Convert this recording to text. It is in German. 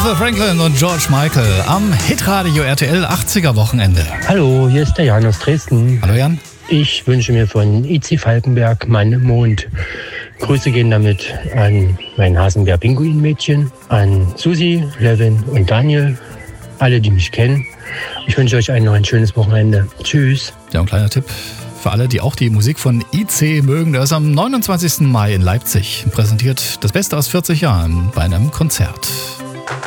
Aretha Franklin und George Michael am Hitradio RTL 80er Wochenende. Hallo, hier ist der Jan aus Dresden. Hallo Jan. Ich wünsche mir von IC Falkenberg Mein Mond. Grüße gehen damit an mein Hasenbär-Pinguin-Mädchen, an Susi, Levin und Daniel, alle, die mich kennen. Ich wünsche euch noch ein schönes Wochenende. Tschüss. Ja, ein kleiner Tipp für alle, die auch die Musik von IC mögen. Der ist am 29. Mai in Leipzig. Präsentiert das Beste aus 40 Jahren bei einem Konzert.